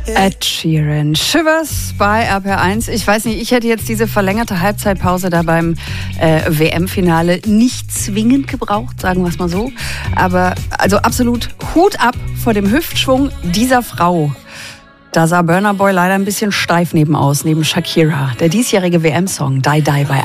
Ed Sheeran, Shivers bei RPR1. Ich weiß nicht, ich hätte jetzt diese verlängerte Halbzeitpause da beim WM-Finale nicht zwingend gebraucht, sagen wir es mal so. Aber also absolut Hut ab vor dem Hüftschwung dieser Frau. Da sah Burna Boy leider ein bisschen steif neben Shakira. Der diesjährige WM-Song Die Die bei